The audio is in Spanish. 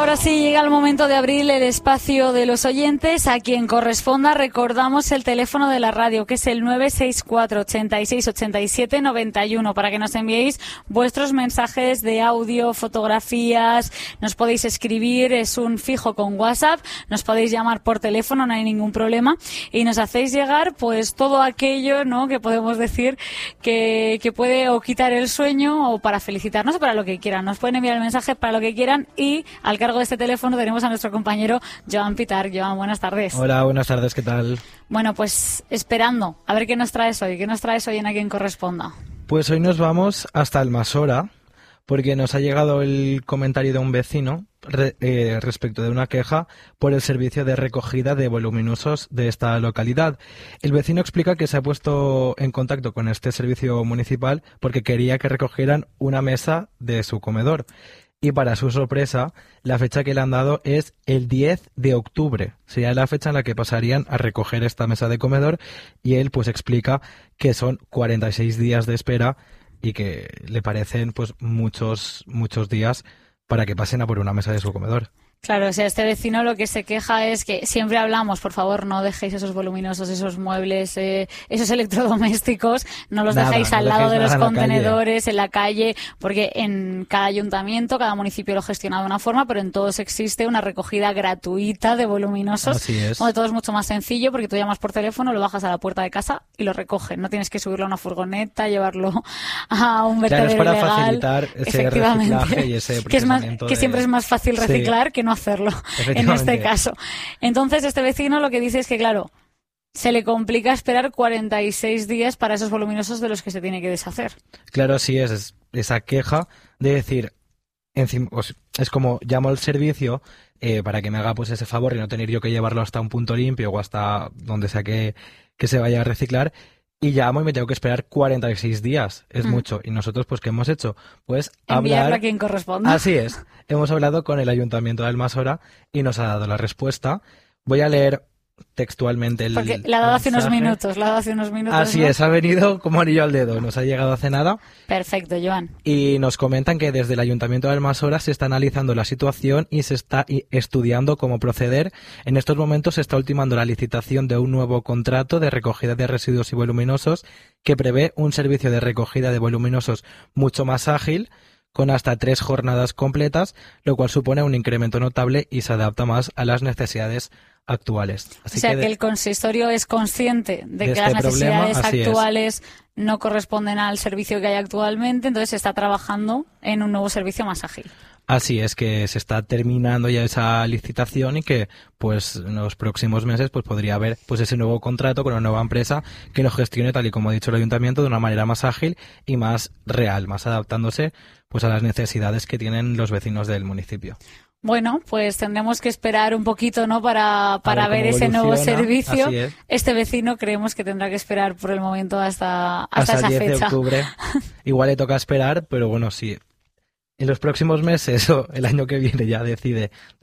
ahora sí llega el momento de abrir el espacio de los oyentes. A quien corresponda, recordamos el teléfono de la radio, que es el 964 86 87 91, para que nos enviéis vuestros mensajes de audio, fotografías. Nos podéis escribir, es un fijo con WhatsApp, nos podéis llamar por teléfono, no hay ningún problema, y nos hacéis llegar pues todo aquello, ¿no?, que podemos decir que puede o quitar el sueño o para felicitarnos o para lo que quieran. Nos pueden enviar el mensaje para lo que quieran, y al cargo de este teléfono tenemos a nuestro compañero Joan Pitar. Joan, buenas tardes. Hola, buenas tardes, ¿qué tal? Bueno, pues esperando a ver qué nos traes hoy en A quien corresponda. Pues hoy nos vamos hasta Almasora, porque nos ha llegado el comentario de un vecino respecto de una queja por el servicio de recogida de voluminosos de esta localidad. El vecino explica que se ha puesto en contacto con este servicio municipal porque quería que recogieran una mesa de su comedor. Y para su sorpresa, la fecha que le han dado es el 10 de octubre. Sería la fecha en la que pasarían a recoger esta mesa de comedor, y él pues explica que son 46 días de espera y que le parecen pues muchos días para que pasen a por una mesa de su comedor. Claro, o sea, este vecino lo que se queja es que siempre hablamos, por favor, no dejéis esos voluminosos, esos muebles, esos electrodomésticos, no los dejáis al lado de los contenedores, en la calle, porque en cada ayuntamiento, cada municipio lo gestiona de una forma, pero en todos existe una recogida gratuita de voluminosos. Así es. Donde todo es mucho más sencillo, porque tú llamas por teléfono, lo bajas a la puerta de casa y lo recogen. No tienes que subirlo a una furgoneta, llevarlo a un vertedero ilegal. Claro, es para facilitar ese reciclaje y ese procesamiento. Que siempre es más fácil reciclar que no hacerlo en este caso. Entonces este vecino lo que dice es que, claro, se le complica esperar 46 días para esos voluminosos de los que se tiene que deshacer. Claro, sí, es esa queja de decir, encima, es como llamo al servicio para que me haga pues ese favor y no tener yo que llevarlo hasta un punto limpio o hasta donde sea que se vaya a reciclar. Y llamo y me tengo que esperar 46 días. Es mucho. Y nosotros, pues, ¿qué hemos hecho? Pues enviarlo a quien corresponda. Así es. Hemos hablado con el Ayuntamiento de Almasora y nos ha dado la respuesta. Voy a leer textualmente porque la ha dado hace unos minutos. Así es, ha venido como anillo al dedo. Nos ha llegado hace nada. Perfecto, Joan. Y nos comentan que desde el Ayuntamiento de Almasora se está analizando la situación y se está estudiando cómo proceder. En estos momentos se está ultimando la licitación de un nuevo contrato de recogida de residuos y voluminosos que prevé un servicio de recogida de voluminosos mucho más ágil, con hasta 3 jornadas completas, lo cual supone un incremento notable y se adapta más a las necesidades actuales. Así que el consistorio es consciente de que las necesidades actuales no corresponden al servicio que hay actualmente, entonces se está trabajando en un nuevo servicio más ágil. Así es, que se está terminando ya esa licitación y que pues en los próximos meses pues podría haber pues ese nuevo contrato con una nueva empresa que lo gestione, tal y como ha dicho el ayuntamiento, de una manera más ágil y más real, más adaptándose pues a las necesidades que tienen los vecinos del municipio. Bueno, pues tendremos que esperar un poquito, ¿no?, para ver ese nuevo servicio. Este vecino creemos que tendrá que esperar por el momento hasta esa el 10 fecha. De octubre. Igual le toca esperar, pero bueno, sí. En los próximos meses o el año que viene ya decide